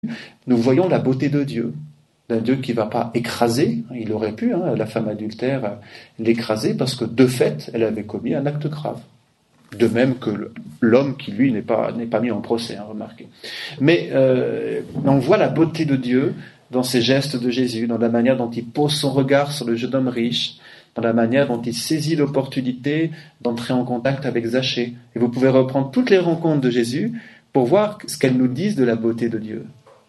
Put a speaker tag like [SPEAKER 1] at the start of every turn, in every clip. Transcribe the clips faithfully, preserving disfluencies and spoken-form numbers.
[SPEAKER 1] nous voyons la beauté de Dieu, d'un Dieu qui ne va pas écraser, il aurait pu, hein, la femme adultère, l'écraser, parce que de fait, elle avait commis un acte grave. De même que l'homme qui, lui, n'est pas, n'est pas mis en procès, hein, remarquez. Mais euh, on voit la beauté de Dieu dans ces gestes de Jésus, dans la manière dont il pose son regard sur le jeune homme riche, dans la manière dont il saisit l'opportunité d'entrer en contact avec Zachée. Et vous pouvez reprendre toutes les rencontres de Jésus pour voir ce qu'elles nous disent de la beauté de Dieu.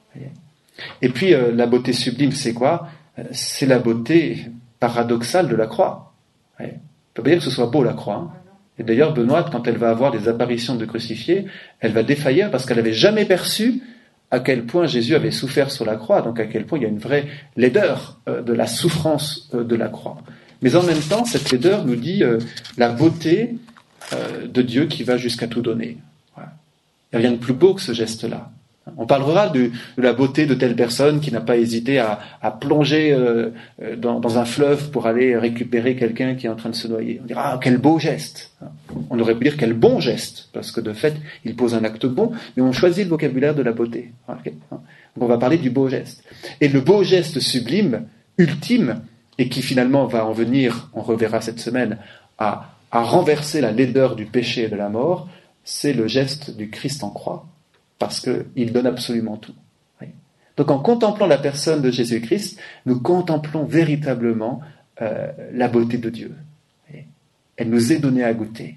[SPEAKER 1] Et puis, euh, la beauté sublime, c'est quoi ? C'est la beauté paradoxale de la croix. On ne peut pas dire que ce soit beau, la croix. Hein. Et d'ailleurs, Benoît, quand elle va avoir des apparitions de crucifiés, elle va défaillir parce qu'elle n'avait jamais perçu à quel point Jésus avait souffert sur la croix, donc à quel point il y a une vraie laideur euh, de la souffrance euh, de la croix. Mais en même temps, cette laideur nous dit euh, la beauté euh, de Dieu qui va jusqu'à tout donner. Voilà. Il n'y a rien de plus beau que ce geste-là. On parlera de, de la beauté de telle personne qui n'a pas hésité à, à plonger euh, dans, dans un fleuve pour aller récupérer quelqu'un qui est en train de se noyer. On dira, ah, quel beau geste. On aurait pu dire quel bon geste, parce que de fait, il pose un acte bon, mais on choisit le vocabulaire de la beauté. Donc on va parler du beau geste. Et le beau geste sublime, ultime, et qui finalement va en venir, on reverra cette semaine, à, à renverser la laideur du péché et de la mort, c'est le geste du Christ en croix. Parce qu'il donne absolument tout. Donc en contemplant la personne de Jésus-Christ, nous contemplons véritablement euh, la beauté de Dieu. Elle nous est donnée à goûter.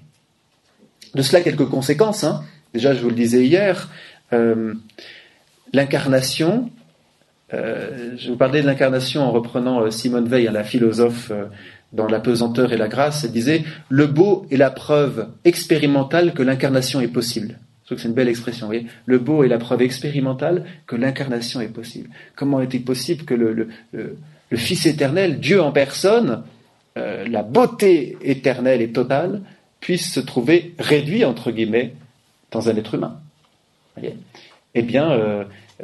[SPEAKER 1] De cela, quelques conséquences. Hein. Déjà, je vous le disais hier, euh, l'incarnation, euh, je vous parlais de l'incarnation en reprenant euh, Simone Weil, hein, la philosophe euh, dans La pesanteur et la grâce, elle disait « Le beau est la preuve expérimentale que l'incarnation est possible ». Je trouve que c'est une belle expression, vous voyez. Le beau est la preuve expérimentale que l'incarnation est possible. Comment est-il possible que le, le, le, le Fils éternel, Dieu en personne, euh, la beauté éternelle et totale, puisse se trouver réduit, entre guillemets, dans un être humain. Voyez. Eh bien, euh,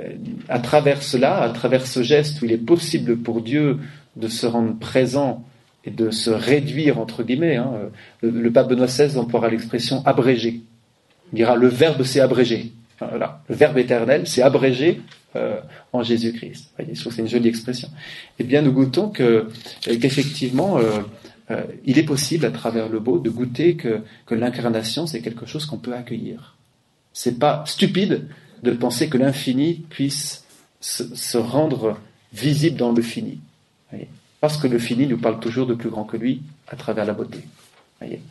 [SPEAKER 1] à travers cela, à travers ce geste où il est possible pour Dieu de se rendre présent et de se réduire, entre guillemets, hein, le, le pape Benoît seize emploiera l'expression abrégé. Il dira le verbe s'est abrégé. Enfin, voilà. Le verbe éternel s'est abrégé euh, en Jésus-Christ. Vous voyez, je trouve que c'est une jolie expression. Eh bien, nous goûtons que, qu'effectivement, euh, euh, il est possible, à travers le beau, de goûter que, que l'incarnation, c'est quelque chose qu'on peut accueillir. C'est pas stupide de penser que l'infini puisse se, se rendre visible dans le fini. Vous voyez, parce que le fini nous parle toujours de plus grand que lui à travers la beauté. Vous voyez.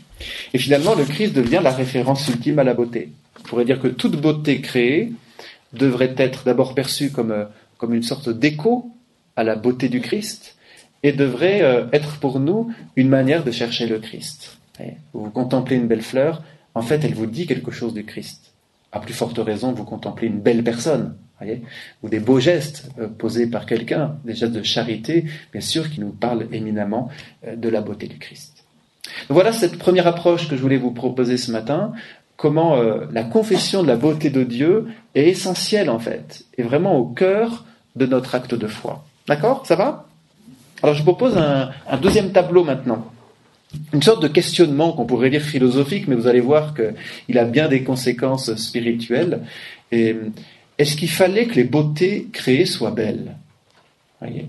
[SPEAKER 1] Et finalement, le Christ devient la référence ultime à la beauté. On pourrait dire que toute beauté créée devrait être d'abord perçue comme, comme une sorte d'écho à la beauté du Christ et devrait être pour nous une manière de chercher le Christ. Vous contemplez une belle fleur, en fait, elle vous dit quelque chose du Christ. À plus forte raison, vous contemplez une belle personne, voyez, ou des beaux gestes posés par quelqu'un, des gestes de charité, bien sûr, qui nous parlent éminemment de la beauté du Christ. Voilà cette première approche que je voulais vous proposer ce matin, comment euh, la confession de la beauté de Dieu est essentielle en fait, est vraiment au cœur de notre acte de foi. D'accord ? Ça va ? Alors je vous propose un, un deuxième tableau maintenant, une sorte de questionnement qu'on pourrait dire philosophique, mais vous allez voir qu'il a bien des conséquences spirituelles. Et, est-ce qu'il fallait que les beautés créées soient belles ? Voyez ?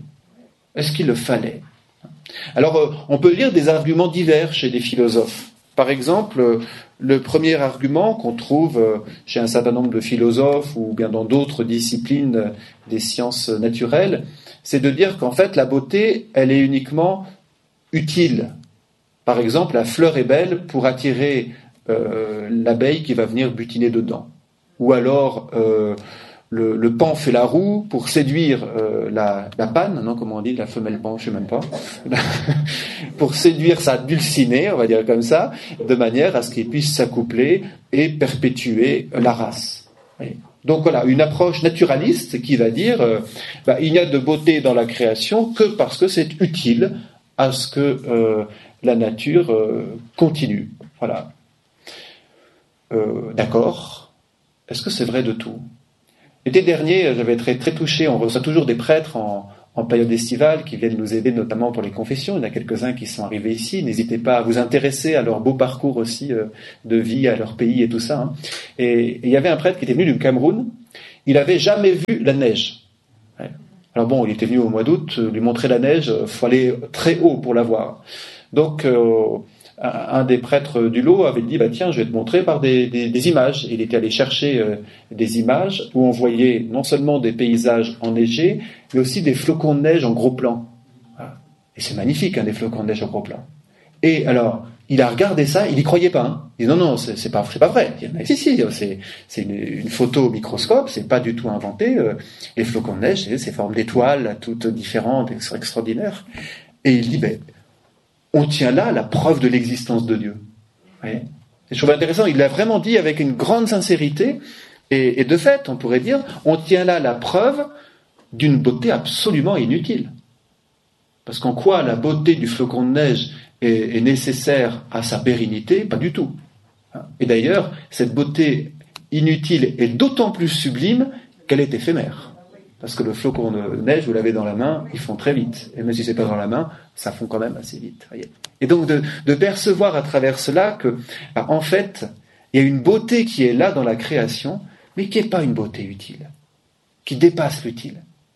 [SPEAKER 1] Est-ce qu'il le fallait ? Alors, on peut lire des arguments divers chez des philosophes. Par exemple, le premier argument qu'on trouve chez un certain nombre de philosophes ou bien dans d'autres disciplines des sciences naturelles, c'est de dire qu'en fait, la beauté, elle est uniquement utile. Par exemple, la fleur est belle pour attirer euh, l'abeille qui va venir butiner dedans. Ou alors... Euh, Le, le paon fait la roue pour séduire euh, la, la panne, non, comment on dit, la femelle paon, je sais même pas, pour séduire sa dulcinée, on va dire comme ça, de manière à ce qu'il puisse s'accoupler et perpétuer la race. Oui. Donc voilà, une approche naturaliste qui va dire, euh, bah, il n'y a de beauté dans la création que parce que c'est utile à ce que euh, la nature euh, continue. Voilà. Euh, d'accord. Est-ce que c'est vrai de tout ? L'été dernier, j'avais été très touché, on reçoit toujours des prêtres en, en période estivale qui viennent nous aider notamment pour les confessions. Il y en a quelques-uns qui sont arrivés ici. N'hésitez pas à vous intéresser à leur beau parcours aussi euh, de vie, à leur pays et tout ça. Hein. Et, et il y avait un prêtre qui était venu du Cameroun. il n'avait jamais vu la neige. Ouais. Alors bon, il était venu au mois d'août, lui montrer la neige, il faut aller très haut pour la voir. Donc, euh, un des prêtres du lot avait dit, bah tiens, je vais te montrer par des, des, des images. Il était allé chercher euh, des images où on voyait non seulement des paysages enneigés, mais aussi des flocons de neige en gros plan. Voilà. Et c'est magnifique, hein, des flocons de neige en gros plan. Et alors, il a regardé ça, il n'y croyait pas. Hein. Il dit non, non, c'est, c'est pas, c'est pas vrai. Il dit, si, si, c'est, c'est une, une photo au microscope, c'est pas du tout inventé. Euh, les flocons de neige, c'est ces formes d'étoiles, toutes différentes, extraordinaires. Et il dit, ben, on tient là la preuve de l'existence de Dieu. Vous voyez ? Et je trouve intéressant, il l'a vraiment dit avec une grande sincérité. Et, et de fait, on pourrait dire, on tient là la preuve d'une beauté absolument inutile. Parce qu'en quoi la beauté du flocon de neige est, est nécessaire à sa pérennité? Pas du tout. Et d'ailleurs, cette beauté inutile est d'autant plus sublime qu'elle est éphémère. Parce que le flocon de neige, vous l'avez dans la main, ils font très vite. Et même si c'est pas dans la main, ça fond quand même assez vite. Voyez. Et donc de, de percevoir à travers cela que, en fait, il y a une beauté qui est là dans la création, mais qui n'est pas une beauté utile, qui dépasse l'utile.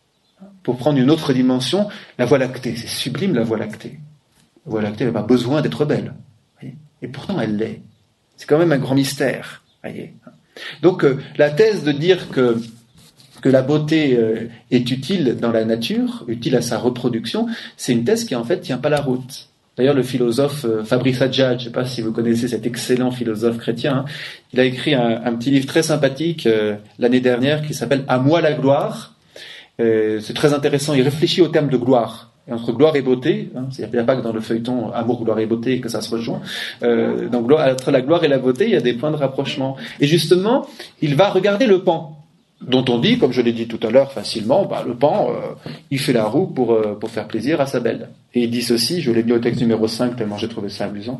[SPEAKER 1] Pour prendre une autre dimension, la Voie lactée, c'est sublime la Voie lactée. La Voie lactée n'a pas besoin d'être belle. Voyez. Et pourtant elle l'est. C'est quand même un grand mystère. Voyez. Donc euh, la thèse de dire que que la beauté euh, est utile dans la nature, utile à sa reproduction, c'est une thèse qui en fait tient pas la route. D'ailleurs, le philosophe euh, Fabrice Adjad, je ne sais pas si vous connaissez cet excellent philosophe chrétien, hein, il a écrit un, un petit livre très sympathique euh, l'année dernière qui s'appelle « À moi la gloire ». Euh, c'est très intéressant, il réfléchit au terme de gloire. Et entre gloire et beauté, hein, il n'y a pas que dans le feuilleton amour, gloire et beauté que ça se rejoint. Euh, donc entre la gloire et la beauté, il y a des points de rapprochement. Et justement, il va regarder le pan, dont on dit, comme je l'ai dit tout à l'heure facilement, bah, le pan, euh, il fait la roue pour, euh, pour faire plaisir à sa belle. Et il dit ceci, je l'ai mis au texte numéro cinq, tellement j'ai trouvé ça amusant,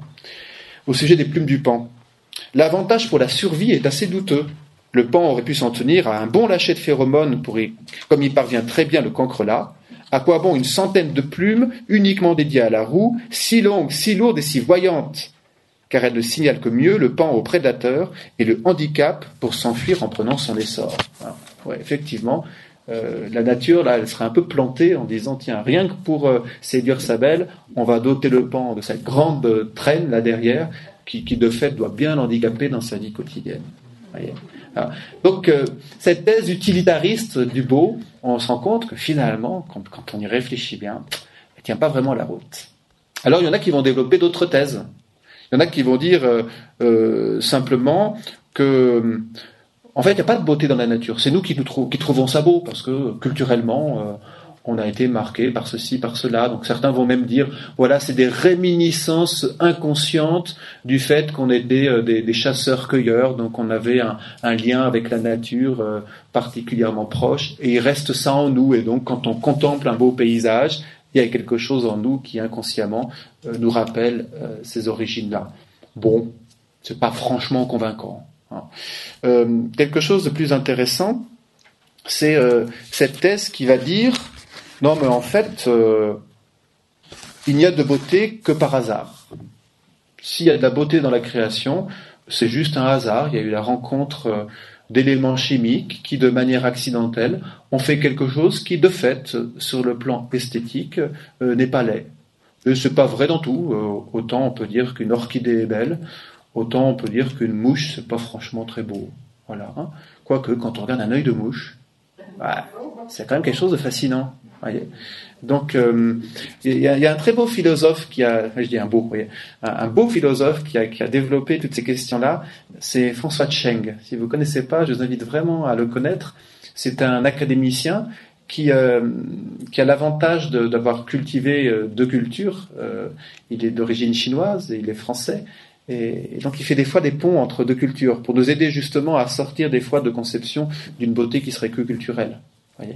[SPEAKER 1] au sujet des plumes du pan. L'avantage pour la survie est assez douteux. Le pan aurait pu s'en tenir à un bon lâcher de phéromones, pour y, comme il parvient très bien le cancrelat. À quoi bon une centaine de plumes uniquement dédiées à la roue, si longues, si lourdes et si voyantes, car elles ne signalent que mieux le pan au prédateur et le handicap pour s'enfuir en prenant son essor. Voilà. Ouais, effectivement, euh, la nature, là, elle serait un peu plantée en disant, tiens, rien que pour euh, séduire sa belle, on va doter le pan de cette grande euh, traîne là derrière, qui, qui de fait doit bien l'handicaper dans sa vie quotidienne. Voyez. Alors, donc, euh, cette thèse utilitariste du beau, on se rend compte que finalement, quand, quand on y réfléchit bien, elle ne tient pas vraiment la route. Alors, il y en a qui vont développer d'autres thèses. Il y en a qui vont dire euh, euh, simplement que, en fait, il n'y a pas de beauté dans la nature. C'est nous qui, nous trou- qui trouvons ça beau, parce que culturellement, euh, on a été marqué par ceci, par cela. Donc certains vont même dire, voilà, c'est des réminiscences inconscientes du fait qu'on était euh, des, des chasseurs-cueilleurs, donc on avait un, un lien avec la nature euh, particulièrement proche, et il reste ça en nous. Et donc quand on contemple un beau paysage, il y a quelque chose en nous qui inconsciemment euh, nous rappelle euh, ces origines-là. Bon, c'est pas franchement convaincant. Hein. Euh, quelque chose de plus intéressant, c'est euh, cette thèse qui va dire non, mais en fait, euh, il n'y a de beauté que par hasard. S'il y a de la beauté dans la création, c'est juste un hasard. Il y a eu la rencontre euh, d'éléments chimiques qui, de manière accidentelle, ont fait quelque chose qui, de fait, sur le plan esthétique, euh, n'est pas laid. Et c'est pas vrai dans tout. Euh, autant on peut dire qu'une orchidée est belle, autant on peut dire qu'une mouche, c'est pas franchement très beau. Voilà. Hein. Quoique, quand on regarde un œil de mouche, bah, c'est quand même quelque chose de fascinant. Voyez. Donc, euh, il y, y a un très beau philosophe qui a, je dis un beau, voyez, un, un beau philosophe qui a, qui a développé toutes ces questions-là. C'est François Tcheng. Si vous ne connaissez pas, je vous invite vraiment à le connaître. C'est un académicien qui, euh, qui a l'avantage de, d'avoir cultivé euh, deux cultures. Euh, il est d'origine chinoise et il est français. Et, et donc, il fait des fois des ponts entre deux cultures pour nous aider justement à sortir des fois de conceptions d'une beauté qui serait que culturelle. Voyez.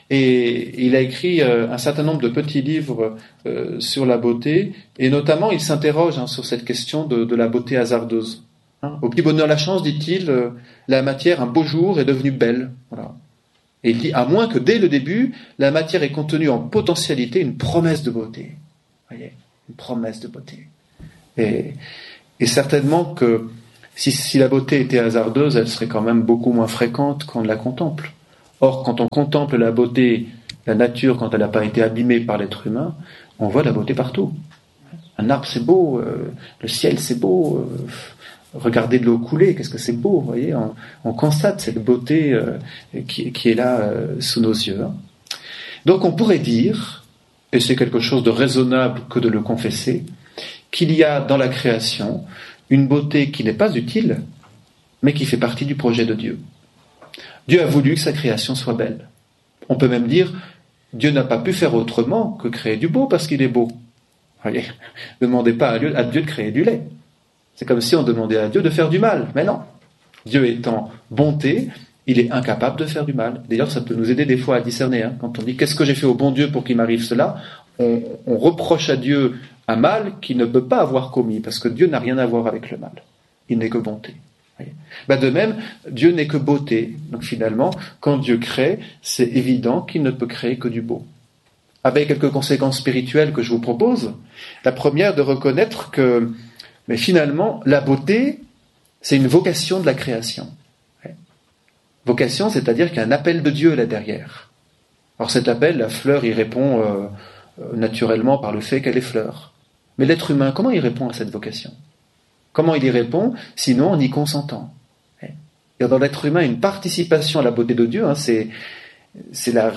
[SPEAKER 1] Et il a écrit euh, un certain nombre de petits livres euh, sur la beauté, et notamment il s'interroge hein, sur cette question de, de la beauté hasardeuse. Hein. Au petit bonheur la chance, dit-il, euh, la matière un beau jour est devenue belle. Voilà. Et il dit, à moins que dès le début, la matière ait contenu en potentialité une promesse de beauté. Voyez, une promesse de beauté. Et, et certainement que si, si la beauté était hasardeuse, elle serait quand même beaucoup moins fréquente qu'on ne la contemple. Or, quand on contemple la beauté, la nature, quand elle n'a pas été abîmée par l'être humain, on voit la beauté partout. Un arbre, c'est beau, euh, le ciel, c'est beau, euh, regardez de l'eau couler, qu'est-ce que c'est beau, vous voyez, on, on constate cette beauté euh, qui, qui est là euh, sous nos yeux. Hein. Donc on pourrait dire, et c'est quelque chose de raisonnable que de le confesser, qu'il y a dans la création une beauté qui n'est pas utile, mais qui fait partie du projet de Dieu. Dieu a voulu que sa création soit belle. On peut même dire, Dieu n'a pas pu faire autrement que créer du beau parce qu'il est beau. Voyez, ne demandez pas à Dieu, à Dieu de créer du lait. C'est comme si on demandait à Dieu de faire du mal. Mais non. Dieu étant bonté, il est incapable de faire du mal. D'ailleurs, ça peut nous aider des fois à discerner. Hein. Quand on dit « qu'est-ce que j'ai fait au bon Dieu pour qu'il m'arrive cela ?» on, on reproche à Dieu un mal qu'il ne peut pas avoir commis, parce que Dieu n'a rien à voir avec le mal. Il n'est que bonté. Ben de même, Dieu n'est que beauté. Donc finalement, quand Dieu crée, c'est évident qu'il ne peut créer que du beau. Avec quelques conséquences spirituelles que je vous propose. La première, de reconnaître que mais finalement, la beauté, c'est une vocation de la création. Vocation, c'est-à-dire qu'il y a un appel de Dieu là derrière. Alors cet appel, la fleur y répond euh, naturellement par le fait qu'elle est fleur. Mais l'être humain, comment il répond à cette vocation ? Comment il y répond, sinon en y consentant ? Il y a dans l'être humain une participation à la beauté de Dieu, hein, c'est, c'est la,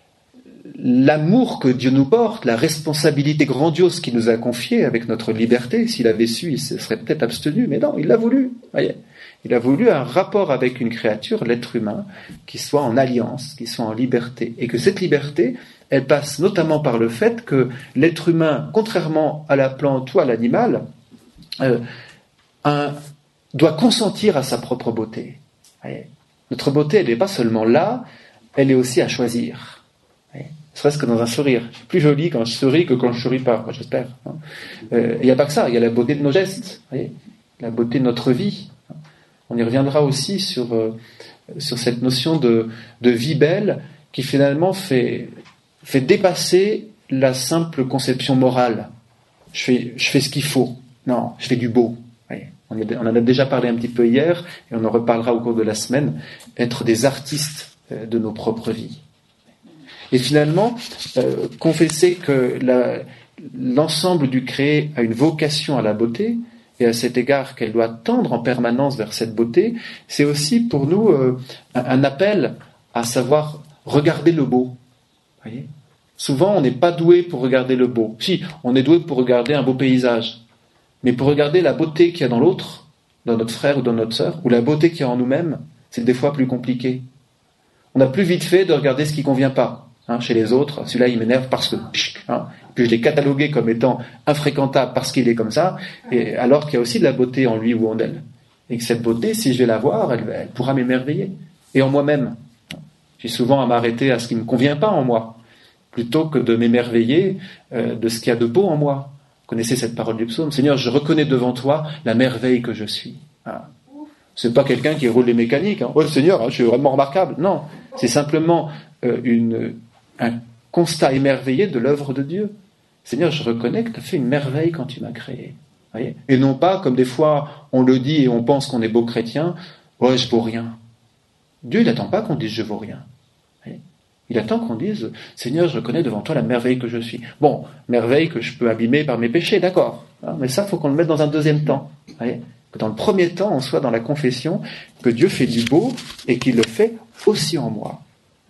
[SPEAKER 1] l'amour que Dieu nous porte, la responsabilité grandiose qu'il nous a confiée avec notre liberté. S'il avait su, il se serait peut-être abstenu, mais non, il l'a voulu. Voyez. Il a voulu un rapport avec une créature, l'être humain, qui soit en alliance, qui soit en liberté. Et que cette liberté, elle passe notamment par le fait que l'être humain, contrairement à la plante ou à l'animal, euh, un, doit consentir à sa propre beauté. Voyez. Notre beauté, elle n'est pas seulement là, elle est aussi à choisir. Voyez. Ne serait-ce que dans un sourire. C'est plus joli quand je souris que quand je ne souris pas, j'espère. Il euh, n'y a pas que ça, il y a la beauté de nos gestes, voyez, la beauté de notre vie. On y reviendra aussi sur, euh, sur cette notion de, de vie belle qui finalement fait, fait dépasser la simple conception morale. Je fais, je fais ce qu'il faut. Non, je fais du beau. Voyez. On, y a, on en a déjà parlé un petit peu hier et on en reparlera au cours de la semaine. Être des artistes euh, de nos propres vies. Et finalement, euh, confesser que la, l'ensemble du créé a une vocation à la beauté, et à cet égard qu'elle doit tendre en permanence vers cette beauté, c'est aussi pour nous euh, un, un appel à savoir regarder le beau. Voyez ? Souvent, on n'est pas doué pour regarder le beau. Si, on est doué pour regarder un beau paysage, mais pour regarder la beauté qu'il y a dans l'autre, dans notre frère ou dans notre sœur, ou la beauté qu'il y a en nous-mêmes, c'est des fois plus compliqué. On a plus vite fait de regarder ce qui ne convient pas. Hein, chez les autres, celui-là il m'énerve parce que hein, puis je l'ai catalogué comme étant infréquentable parce qu'il est comme ça, et alors qu'il y a aussi de la beauté en lui ou en elle, et que cette beauté, si je vais la voir, elle, elle pourra m'émerveiller, et en moi-même. J'ai souvent à m'arrêter à ce qui ne me convient pas en moi, plutôt que de m'émerveiller euh, de ce qu'il y a de beau en moi. Vous connaissez cette parole du psaume, Seigneur, je reconnais devant toi la merveille que je suis. Voilà. C'est pas quelqu'un qui roule les mécaniques. Hein. Oh Seigneur, hein, je suis vraiment remarquable. Non, c'est simplement euh, une un constat émerveillé de l'œuvre de Dieu. Seigneur, je reconnais que tu as fait une merveille quand tu m'as créé. Voyez ? Et non pas, comme des fois on le dit et on pense qu'on est beau chrétien, ouais, je vaux rien. Dieu, il n'attend pas qu'on dise je vaux rien. Voyez ? Il attend qu'on dise, Seigneur, je reconnais devant toi la merveille que je suis. Bon, merveille que je peux abîmer par mes péchés, d'accord. Hein, mais ça, il faut qu'on le mette dans un deuxième temps. Voyez ? Que dans le premier temps, on soit dans la confession que Dieu fait du beau et qu'il le fait aussi en moi. Voyez ?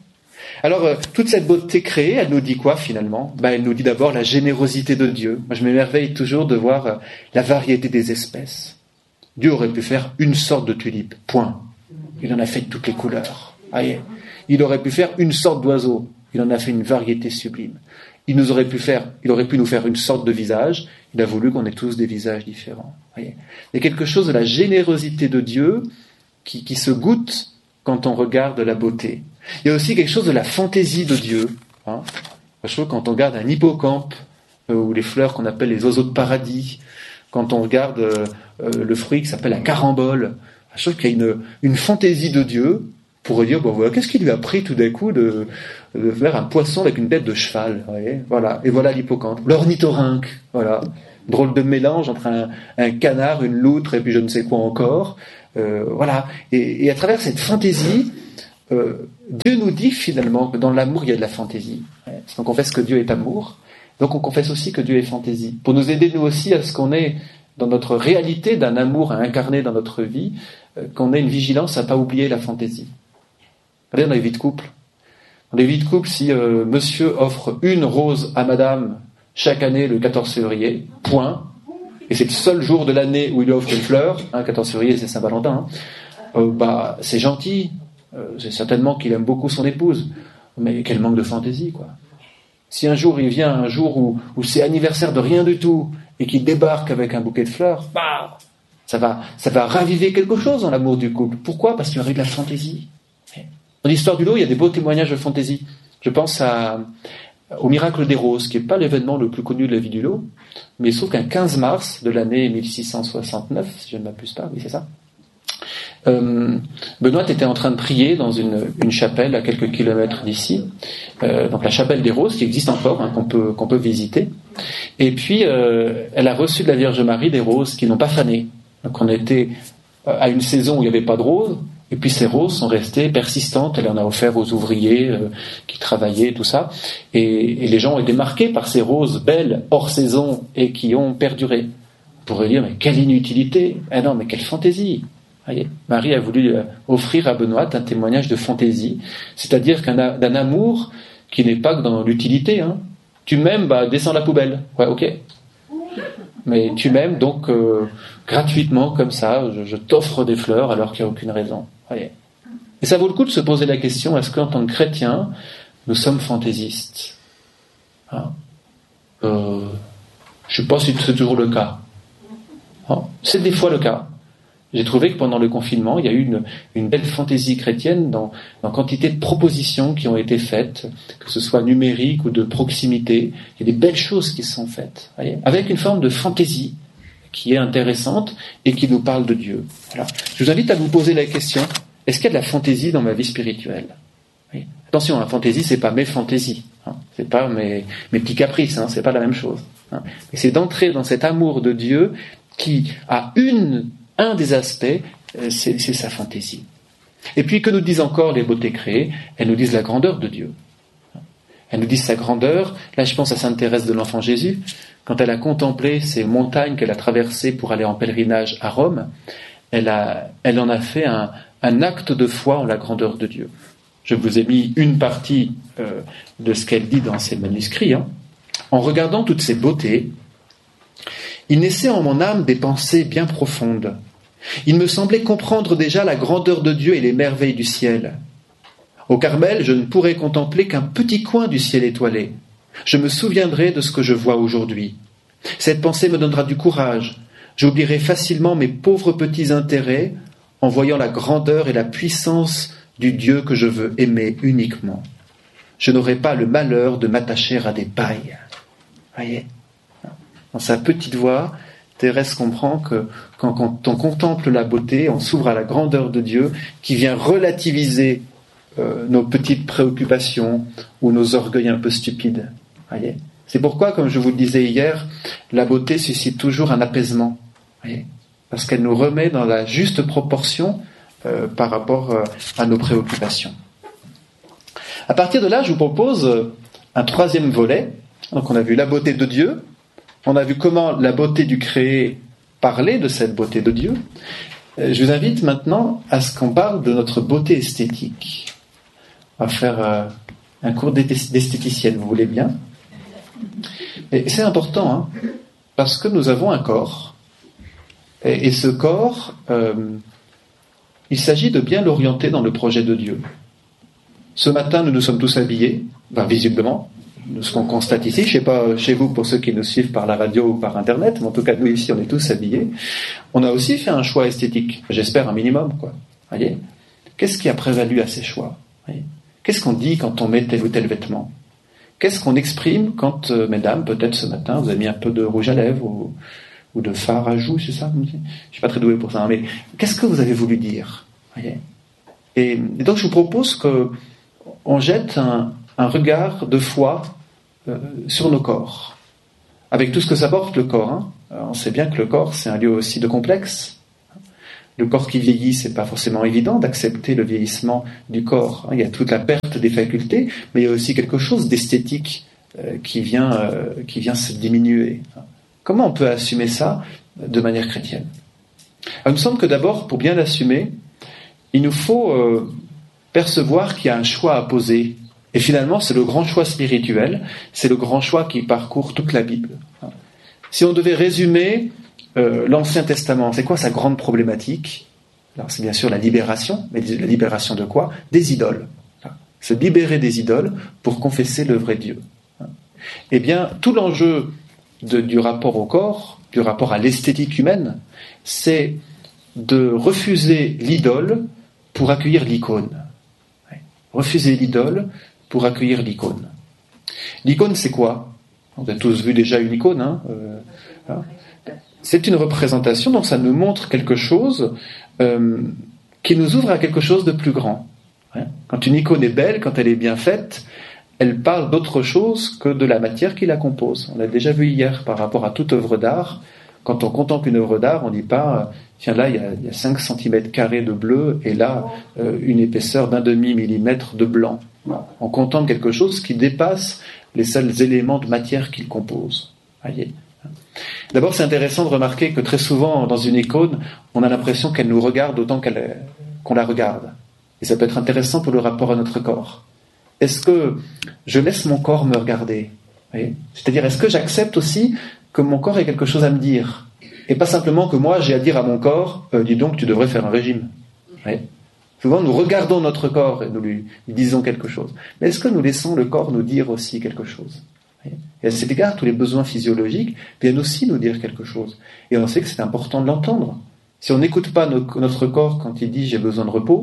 [SPEAKER 1] Alors, euh, toute cette beauté créée, elle nous dit quoi finalement ? Ben, elle nous dit d'abord la générosité de Dieu. Moi, je m'émerveille toujours de voir euh, la variété des espèces. Dieu aurait pu faire une sorte de tulipe, point. Il en a fait de toutes les couleurs. Voyez. Il aurait pu faire une sorte d'oiseau. Il en a fait une variété sublime. Il nous aurait pu faire, il aurait pu nous faire une sorte de visage. Il a voulu qu'on ait tous des visages différents. Voyez. Il y a quelque chose de la générosité de Dieu qui, qui se goûte quand on regarde la beauté. Il y a aussi quelque chose de la fantaisie de Dieu. Hein. Je trouve quand on regarde un hippocampe, euh, ou les fleurs qu'on appelle les oiseaux de paradis, quand on regarde euh, euh, le fruit qui s'appelle la carambole, je trouve qu'il y a une, une fantaisie de Dieu pour dire, bon voilà, qu'est-ce qui lui a pris tout d'un coup de, de faire un poisson avec une tête de cheval, voyez, voilà, et voilà l'hippocampe. L'ornithorynque, voilà, drôle de mélange entre un, un canard, une loutre et puis je ne sais quoi encore, euh, voilà. Et, et à travers cette fantaisie, euh, Dieu nous dit finalement que dans l'amour, il y a de la fantaisie. On confesse que Dieu est amour, donc on confesse aussi que Dieu est fantaisie. Pour nous aider nous aussi à ce qu'on ait, dans notre réalité d'un amour à incarner dans notre vie, euh, qu'on ait une vigilance à ne pas oublier la fantaisie. Regardez dans les vies de couple. Dans les vies de couple, si euh, monsieur offre une rose à madame chaque année le quatorze février, point, et c'est le seul jour de l'année où il offre une fleur, hein, quatorze février c'est Saint-Valentin, hein, euh, bah, c'est gentil, euh, c'est certainement qu'il aime beaucoup son épouse, mais quel manque de fantaisie, quoi. Si un jour il vient, un jour où, où c'est anniversaire de rien du tout, et qu'il débarque avec un bouquet de fleurs, bah, ça va, ça va raviver quelque chose dans l'amour du couple. Pourquoi ? Parce qu'il y aurait de la fantaisie. Dans l'histoire du lot, il y a des beaux témoignages de fantaisie. Je pense à, au miracle des roses, qui n'est pas l'événement le plus connu de la vie du lot, mais il se trouve qu'un quinze mars de l'année mille six cent soixante-neuf, si je ne m'abuse pas, oui c'est ça, euh, Benoît était en train de prier dans une, une chapelle à quelques kilomètres d'ici, euh, donc la chapelle des Roses, qui existe encore, hein, qu'on peut, qu'on peut visiter. Et puis, euh, elle a reçu de la Vierge Marie des roses qui n'ont pas fané. Donc on était à une saison où il n'y avait pas de roses, et puis ces roses sont restées persistantes. Elle en a offert aux ouvriers euh, qui travaillaient, tout ça. Et, et les gens ont été marqués par ces roses belles, hors saison, et qui ont perduré. On pourrait dire, mais quelle inutilité! Ah non, mais quelle fantaisie! Voyez, Marie a voulu offrir à Benoît un témoignage de fantaisie, c'est-à-dire qu'un, d'un amour qui n'est pas que dans l'utilité. Hein. Tu m'aimes, bah descends la poubelle. Ouais, ok. Mais tu m'aimes, donc euh, gratuitement, comme ça, je, je t'offre des fleurs alors qu'il n'y a aucune raison. Voyez. Et ça vaut le coup de se poser la question, est-ce qu'en tant que chrétien, nous sommes fantaisistes? Hein euh, je ne sais pas si c'est toujours le cas. Hein, c'est des fois le cas. J'ai trouvé que pendant le confinement, il y a eu une, une belle fantaisie chrétienne dans, dans quantité de propositions qui ont été faites, que ce soit numérique ou de proximité. Il y a des belles choses qui se sont faites, voyez, avec une forme de fantaisie qui est intéressante et qui nous parle de Dieu. Voilà. Je vous invite à vous poser la question, est-ce qu'il y a de la fantaisie dans ma vie spirituelle? Oui. Attention, la fantaisie, c'est pas mes fantaisies, hein. C'est pas mes, mes petits caprices, hein. C'est pas la même chose. Hein. Mais c'est d'entrer dans cet amour de Dieu qui a une Un des aspects, c'est, c'est sa fantaisie. Et puis, que nous disent encore les beautés créées? Elles nous disent la grandeur de Dieu. Elles nous disent sa grandeur. Là, je pense à Sainte Thérèse de l'Enfant Jésus. Quand elle a contemplé ces montagnes qu'elle a traversées pour aller en pèlerinage à Rome, elle, a, elle en a fait un, un acte de foi en la grandeur de Dieu. Je vous ai mis une partie euh, de ce qu'elle dit dans ses manuscrits. Hein. En regardant toutes ces beautés, il naissait en mon âme des pensées bien profondes. Il me semblait comprendre déjà la grandeur de Dieu et les merveilles du ciel. Au Carmel, je ne pourrais contempler qu'un petit coin du ciel étoilé. Je me souviendrai de ce que je vois aujourd'hui. Cette pensée me donnera du courage. J'oublierai facilement mes pauvres petits intérêts en voyant la grandeur et la puissance du Dieu que je veux aimer uniquement. Je n'aurai pas le malheur de m'attacher à des pailles. Voyez ? Dans sa petite voix, Thérèse comprend que quand, quand on contemple la beauté, on s'ouvre à la grandeur de Dieu qui vient relativiser euh, nos petites préoccupations ou nos orgueils un peu stupides. Voyez ? C'est pourquoi, comme je vous le disais hier, la beauté suscite toujours un apaisement. Voyez ? Parce qu'elle nous remet dans la juste proportion euh, par rapport euh, à nos préoccupations. À partir de là, je vous propose un troisième volet. Donc on a vu la beauté de Dieu. On a vu comment la beauté du créé parlait de cette beauté de Dieu. Je vous invite maintenant à ce qu'on parle de notre beauté esthétique. On va faire euh, un cours d'esthéticienne, vous voulez bien? Et c'est important, hein, parce que nous avons un corps. Et, et ce corps, euh, il s'agit de bien l'orienter dans le projet de Dieu. Ce matin, nous nous sommes tous habillés, ben, visiblement, ce qu'on constate ici, je ne sais pas chez vous pour ceux qui nous suivent par la radio ou par internet, mais en tout cas nous ici on est tous habillés. On a aussi fait un choix esthétique, j'espère un minimum, quoi. Voyez ? Qu'est-ce qui a prévalu à ces choix ? Voyez ? Qu'est-ce qu'on dit quand on met tel ou tel vêtement ? Qu'est-ce qu'on exprime quand, euh, mesdames, peut-être ce matin vous avez mis un peu de rouge à lèvres ou, ou de fard à joues, c'est ça ? Je ne suis pas très doué pour ça, hein, mais qu'est-ce que vous avez voulu dire ? Voyez ? et, et donc je vous propose qu'on jette un, un regard de foi Euh, sur nos corps, avec tout ce que ça porte le corps. Hein. On sait bien que le corps, c'est un lieu aussi de complexe. le corps qui vieillit, c'est pas forcément évident d'accepter le vieillissement du corps. Il y a toute la perte des facultés, mais il y a aussi quelque chose d'esthétique euh, qui vient, euh, qui vient se diminuer. Comment on peut assumer ça de manière chrétienne? Alors, il me semble que d'abord, pour bien l'assumer, il nous faut euh, percevoir qu'il y a un choix à poser. Et finalement, c'est le grand choix spirituel, c'est le grand choix qui parcourt toute la Bible. Si on devait résumer euh, l'Ancien Testament, c'est quoi sa grande problématique? Alors, c'est bien sûr la libération, mais la libération de quoi? Des idoles. Se libérer des idoles pour confesser le vrai Dieu. Eh bien, tout l'enjeu de, du rapport au corps, du rapport à l'esthétique humaine, c'est de refuser l'idole pour accueillir l'icône. Refuser l'idole pour accueillir l'icône. L'icône, c'est quoi? On a tous vu déjà une icône. Hein, euh, hein. C'est une représentation, donc ça nous montre quelque chose euh, qui nous ouvre à quelque chose de plus grand. Hein. Quand une icône est belle, quand elle est bien faite, elle parle d'autre chose que de la matière qui la compose. On l'a déjà vu hier par rapport à toute œuvre d'art. Quand on contemple une œuvre d'art, on ne dit pas « tiens, là, il y a, il y a cinq centimètres carrés de bleu et là, euh, une épaisseur d'un demi-millimètre de blanc ». On contemple quelque chose qui dépasse les seuls éléments de matière qu'il compose. Voyez. D'abord, c'est intéressant de remarquer que très souvent, dans une icône, on a l'impression qu'elle nous regarde autant qu'elle, qu'on la regarde. Et ça peut être intéressant pour le rapport à notre corps. Est-ce que je laisse mon corps me regarder? Voyez. C'est-à-dire, est-ce que j'accepte aussi que mon corps ait quelque chose à me dire? Et pas simplement que moi, j'ai à dire à mon corps, euh, dis donc, tu devrais faire un régime. Voyez. Souvent, nous regardons notre corps et nous lui, lui disons quelque chose. Mais est-ce que nous laissons le corps nous dire aussi quelque chose? Et à cet égard, tous les besoins physiologiques viennent aussi nous dire quelque chose. Et on sait que c'est important de l'entendre. Si on n'écoute pas nos, notre corps quand il dit « j'ai besoin de repos »,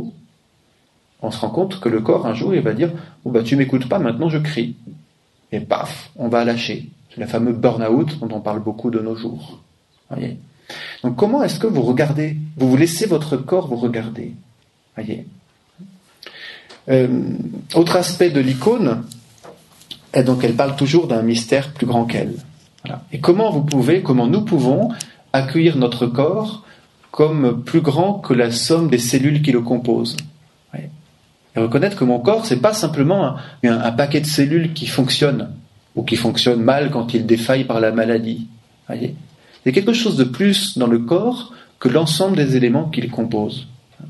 [SPEAKER 1] on se rend compte que le corps, un jour, il va dire oh, « bah, tu m'écoutes pas, maintenant je crie ». Et paf, on va lâcher. C'est le fameux burn-out dont on parle beaucoup de nos jours. Voyez. Donc comment est-ce que vous regardez, vous vous laissez votre corps vous regarder? Voyez. Euh, autre aspect de l'icône, et donc elle parle toujours d'un mystère plus grand qu'elle. Voilà. Et comment vous pouvez, comment nous pouvons accueillir notre corps comme plus grand que la somme des cellules qui le composent. Voyez. Et reconnaître que mon corps, c'est pas simplement un, un, un paquet de cellules qui fonctionnent ou qui fonctionnent mal quand il défaille par la maladie. Voyez. Il y a quelque chose de plus dans le corps que l'ensemble des éléments qui le composent.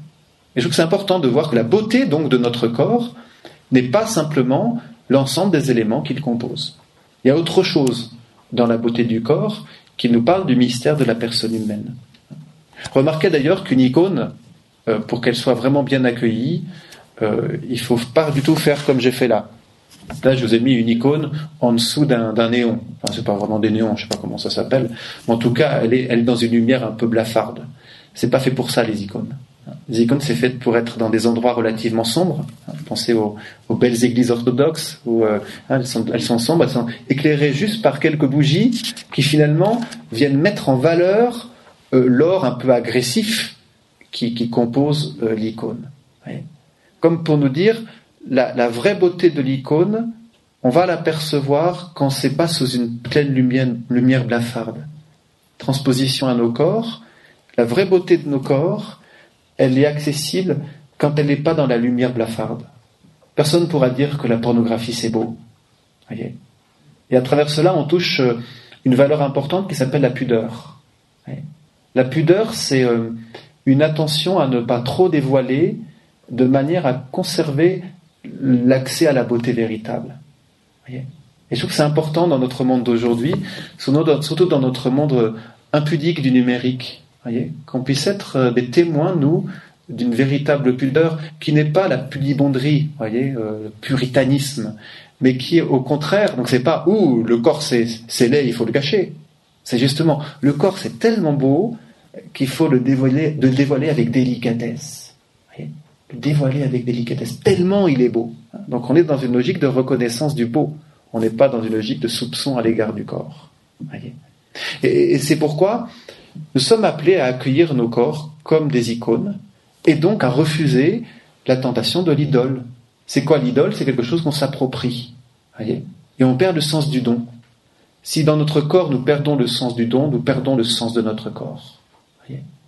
[SPEAKER 1] Et je trouve que c'est important de voir que la beauté donc de notre corps n'est pas simplement l'ensemble des éléments qui le composent. Il y a autre chose dans la beauté du corps qui nous parle du mystère de la personne humaine. Remarquez d'ailleurs qu'une icône, euh, pour qu'elle soit vraiment bien accueillie, euh, il ne faut pas du tout faire comme j'ai fait là. Là, je vous ai mis une icône en dessous d'un, d'un néon. Enfin, c'est pas vraiment des néons, je ne sais pas comment ça s'appelle. Mais en tout cas, elle est, elle est dans une lumière un peu blafarde. C'est pas fait pour ça, les icônes. Les icônes, c'est fait pour être dans des endroits relativement sombres. Pensez aux, aux belles églises orthodoxes où euh, elles, sont, elles sont sombres, elles sont éclairées juste par quelques bougies qui finalement viennent mettre en valeur euh, l'or un peu agressif qui, qui compose euh, l'icône. Ouais. Comme pour nous dire, la, la vraie beauté de l'icône, on va l'apercevoir quand c'est pas sous une pleine lumière, lumière blafarde. Transposition à nos corps, la vraie beauté de nos corps, elle est accessible quand elle n'est pas dans la lumière blafarde. Personne ne pourra dire que la pornographie c'est beau. Voyez. Et à travers cela, on touche une valeur importante qui s'appelle la pudeur. Voyez. La pudeur, c'est une attention à ne pas trop dévoiler de manière à conserver l'accès à la beauté véritable. Voyez. Et je trouve que c'est important dans notre monde d'aujourd'hui, surtout dans notre monde impudique du numérique. Voyez, qu'on puisse être des témoins, nous, d'une véritable pudeur qui n'est pas la pudibonderie, voyez, euh, le puritanisme, mais qui est au contraire, donc c'est pas ouh, le corps c'est, c'est laid, il faut le cacher. C'est justement, le corps c'est tellement beau qu'il faut le dévoiler, le dévoiler avec délicatesse. Voyez, le dévoiler avec délicatesse, tellement il est beau. Donc on est dans une logique de reconnaissance du beau, on n'est pas dans une logique de soupçon à l'égard du corps. Voyez. Et, et c'est pourquoi nous sommes appelés à accueillir nos corps comme des icônes et donc à refuser la tentation de l'idole. C'est quoi l'idole? C'est quelque chose qu'on s'approprie. Voyez, et on perd le sens du don. Si dans notre corps nous perdons le sens du don, nous perdons le sens de notre corps. Voyez,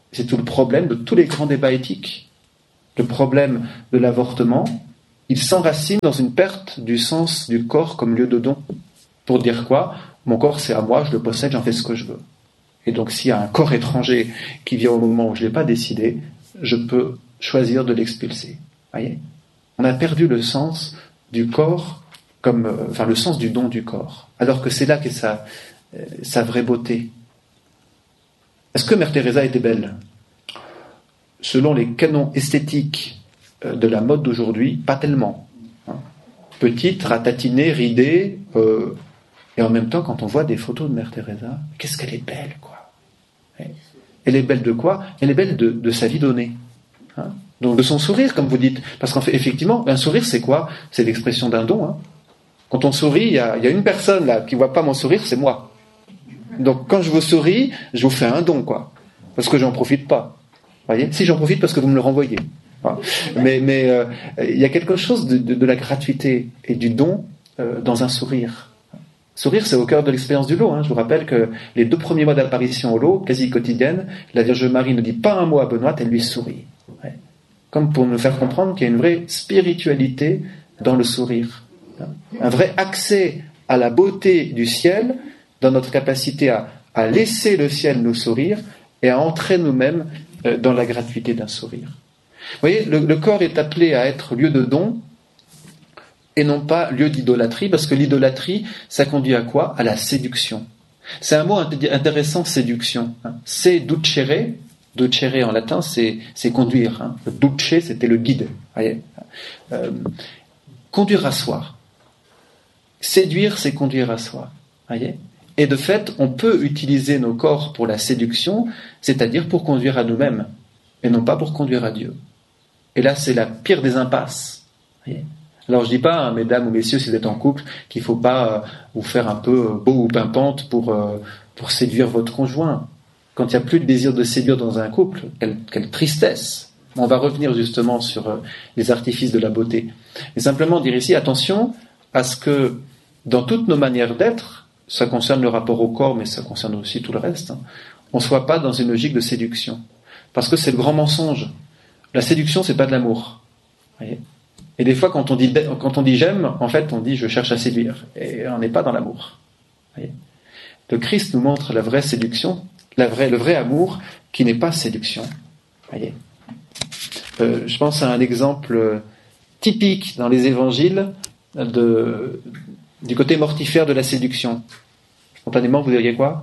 [SPEAKER 1] C'est tout le problème de tous les grands débats éthiques. Le problème de l'avortement, il s'enracine dans une perte du sens du corps comme lieu de don. Pour dire quoi ? Mon corps, c'est à moi, je le possède, j'en fais ce que je veux. Et donc, s'il y a un corps étranger qui vient au moment où je ne l'ai pas décidé, je peux choisir de l'expulser. Voyez ? On a perdu le sens du corps, comme, euh, enfin, le sens du don du corps. Alors que c'est là qu'est sa, euh, sa vraie beauté. Est-ce que Mère Teresa était belle ? Selon les canons esthétiques de la mode d'aujourd'hui, pas tellement. Petite, ratatinée, ridée, euh, et en même temps, quand on voit des photos de Mère Teresa, qu'est-ce qu'elle est belle, quoi. Elle est belle de quoi ? Elle est belle de, de sa vie donnée. Hein ? Donc de son sourire, comme vous dites. Parce qu'en fait, effectivement, un sourire, c'est quoi ? C'est l'expression d'un don. Hein. Quand on sourit, il y a, y a une personne là qui ne voit pas mon sourire, c'est moi. Donc quand je vous souris, je vous fais un don, quoi. Parce que j'en profite pas. Voyez ? Si, j'en profite parce que vous me le renvoyez. Voilà. Mais mais euh, il y a quelque chose de, de, de la gratuité et du don euh, dans un sourire. Sourire, c'est au cœur de l'expérience du lot. Hein. Je vous rappelle que les deux premiers mois d'apparition au lot, quasi quotidienne, la Vierge Marie ne dit pas un mot à Benoît, elle lui sourit. Ouais. Comme pour nous faire comprendre qu'il y a une vraie spiritualité dans le sourire. Un vrai accès à la beauté du ciel, dans notre capacité à, à laisser le ciel nous sourire et à entrer nous-mêmes euh, dans la gratuité d'un sourire. Vous voyez, le, le corps est appelé à être lieu de don et non pas lieu d'idolâtrie, parce que l'idolâtrie, ça conduit à quoi ? À la séduction. C'est un mot intéressant, séduction. Hein. C'est ducere, ducere en latin, c'est, c'est conduire. Hein. Le duce, c'était le guide. Voyez euh, conduire à soi. Séduire, c'est conduire à soi. Voyez ? Et de fait, on peut utiliser nos corps pour la séduction, c'est-à-dire pour conduire à nous-mêmes, et non pas pour conduire à Dieu. Et là, c'est la pire des impasses. Voyez ? Alors je dis pas, hein, mesdames ou messieurs, si vous êtes en couple, qu'il faut pas euh, vous faire un peu beau ou pimpante pour, euh, pour séduire votre conjoint. Quand il n'y a plus de désir de séduire dans un couple, quelle, quelle tristesse. On va revenir justement sur euh, les artifices de la beauté. Mais simplement dire ici, attention à ce que dans toutes nos manières d'être, ça concerne le rapport au corps, mais ça concerne aussi tout le reste, hein, on ne soit pas dans une logique de séduction. Parce que c'est le grand mensonge. La séduction, c'est pas de l'amour. Voyez ? Et des fois, quand on dit, quand on dit j'aime, en fait, on dit je cherche à séduire. Et on n'est pas dans l'amour. Voyez ? Le Christ nous montre la vraie séduction, la vraie, le vrai amour, qui n'est pas séduction. Voyez ? Euh, je pense à un exemple typique dans les évangiles de, du côté mortifère de la séduction. Spontanément, vous diriez quoi ?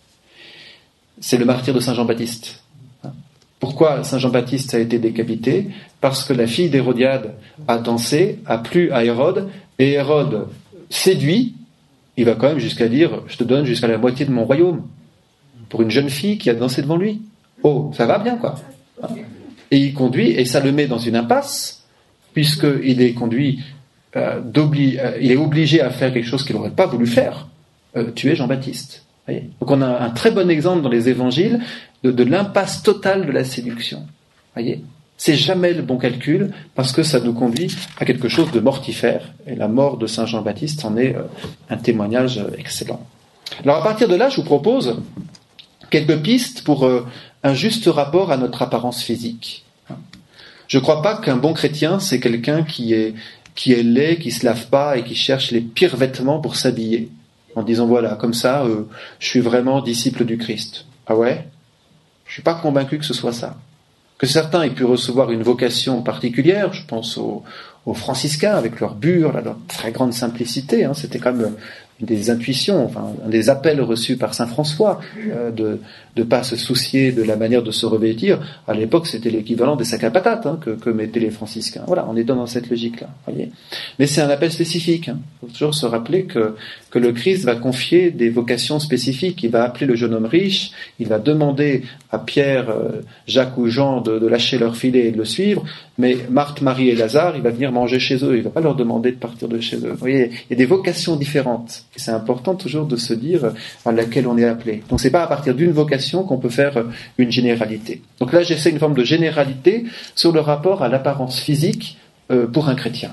[SPEAKER 1] C'est le martyre de Saint Jean-Baptiste. Pourquoi Saint Jean-Baptiste a été décapité ? Parce que la fille d'Hérodiade a dansé, a plu à Hérode, et Hérode, séduit, il va quand même jusqu'à dire « je te donne jusqu'à la moitié de mon royaume » pour une jeune fille qui a dansé devant lui. Oh, ça va bien, quoi. Et il conduit, et ça le met dans une impasse, puisqu'il est conduit, euh, d'obli- euh, il est obligé à faire quelque chose qu'il n'aurait pas voulu faire, euh, tuer Jean-Baptiste. Voyez ? Donc on a un très bon exemple dans les évangiles de, de l'impasse totale de la séduction. Voyez ? C'est jamais le bon calcul parce que ça nous conduit à quelque chose de mortifère. Et la mort de Saint Jean-Baptiste en est un témoignage excellent. Alors à partir de là, je vous propose quelques pistes pour un juste rapport à notre apparence physique. Je ne crois pas qu'un bon chrétien, c'est quelqu'un qui est, qui est laid, qui ne se lave pas et qui cherche les pires vêtements pour s'habiller. En disant, voilà, comme ça, euh, je suis vraiment disciple du Christ. Ah ouais ? Je ne suis pas convaincu que ce soit ça. Que certains aient pu recevoir une vocation particulière, je pense aux, aux franciscains avec leur bure, là, leur très grande simplicité, hein, c'était quand même des intuitions, enfin, des appels reçus par saint François, euh, de ne pas se soucier de la manière de se revêtir. À l'époque, c'était l'équivalent des sacs à patates hein, que, que mettaient les franciscains. Voilà, on est dans cette logique-là. Voyez. Mais c'est un appel spécifique. Il hein. faut toujours se rappeler que, que le Christ va confier des vocations spécifiques. Il va appeler le jeune homme riche, il va demander à Pierre, euh, Jacques ou Jean de, de lâcher leur filet et de le suivre, mais Marthe, Marie et Lazare, il va venir manger chez eux. Il ne va pas leur demander de partir de chez eux. Vous voyez, il y a des vocations différentes. Et c'est important toujours de se dire à laquelle on est appelé. Donc c'est pas à partir d'une vocation qu'on peut faire une généralité. Donc là j'essaie une forme de généralité sur le rapport à l'apparence physique euh, pour un chrétien.